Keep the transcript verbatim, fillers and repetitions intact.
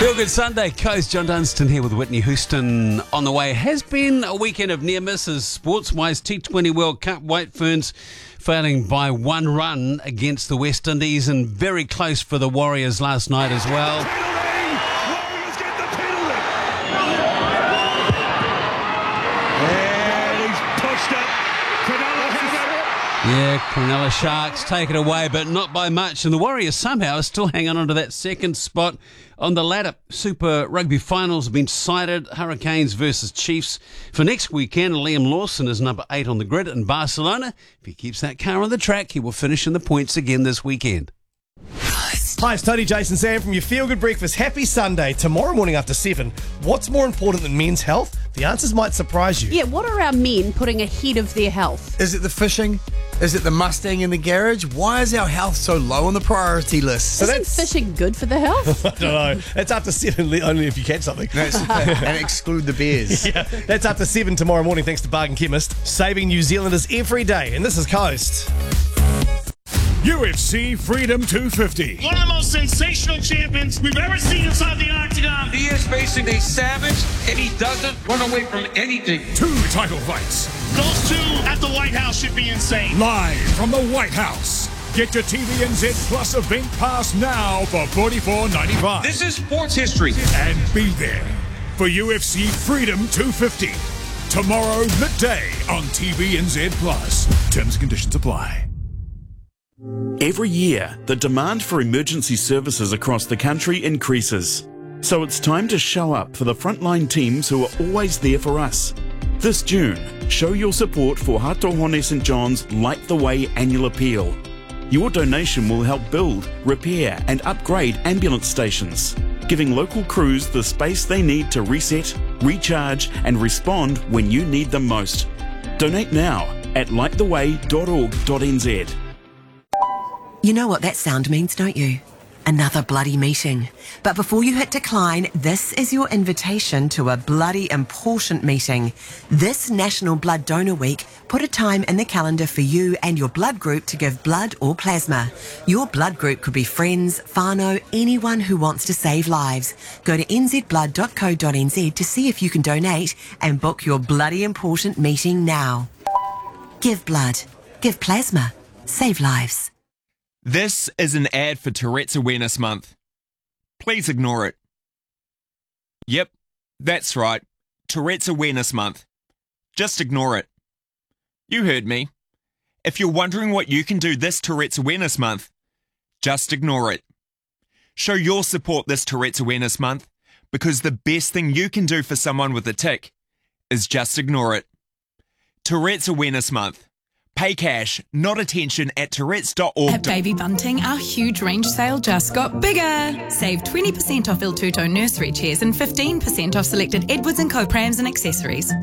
Feel Good Sunday, Coast. John Dunstan here with Whitney Houston on the way. Has been a weekend of near misses sports-wise. T twenty World Cup, White Ferns failing by one run against the West Indies, and very close for the Warriors last night as well. Warriors get the penalty. And he's pushed it. Cronulla have it. Yeah, Cronulla Sharks take it away, but not by much. And the Warriors somehow are still hanging on to that second spot on the ladder. Super Rugby finals have been decided. Hurricanes versus Chiefs for next weekend. Liam Lawson is number eight on the grid in Barcelona. If he keeps that car on the track, he will finish in the points again this weekend. Hi, it's Tony, Jason, Sam from your Feel Good Breakfast. Happy Sunday. Tomorrow morning after seven, what's more important than men's health? The answers might surprise you. Yeah, what are our men putting ahead of their health? Is it the fishing? Is it the Mustang in the garage? Why is our health so low on the priority list? So Isn't that's- fishing good for the health? I don't know. That's after seven, only if you catch something. That's, and exclude the bears. Yeah, that's after seven tomorrow morning, thanks to Bargain Chemist. Saving New Zealanders every day. And this is Coast. U F C Freedom two fifty. One of the most sensational champions we've ever seen inside the octagon. He is facing a savage, and he doesn't run away from anything. Two title fights. Those two at the White House should be insane. Live from the White House. Get your T V N Z Plus event pass now for forty-four ninety-five. This is sports history. And be there for U F C Freedom two fifty. Tomorrow midday on T V N Z Plus. Terms and conditions apply. Every year, the demand for emergency services across the country increases. So it's time to show up for the frontline teams who are always there for us. This June, show your support for Hatohone Saint John's Light the Way annual appeal. Your donation will help build, repair and upgrade ambulance stations, giving local crews the space they need to reset, recharge and respond when you need them most. Donate now at light the way dot org dot n z. You know what that sound means, don't you? Another bloody meeting. But before you hit decline, this is your invitation to a bloody important meeting. This National Blood Donor Week, put a time in the calendar for you and your blood group to give blood or plasma. Your blood group could be friends, whānau, anyone who wants to save lives. Go to n z blood dot co dot n z to see if you can donate and book your bloody important meeting now. Give blood. Give plasma. Save lives. This is an ad for Tourette's Awareness Month. Please ignore it. Yep, that's right. Tourette's Awareness Month. Just ignore it. You heard me. If you're wondering what you can do this Tourette's Awareness Month, just ignore it. Show your support this Tourette's Awareness Month, because the best thing you can do for someone with a tic is just ignore it. Tourette's Awareness Month. Pay cash, not attention at tourettes dot org. At Baby Bunting, our huge range sale just got bigger. Save twenty percent off Il Tuto nursery chairs and fifteen percent off selected Edwards and Co prams and accessories.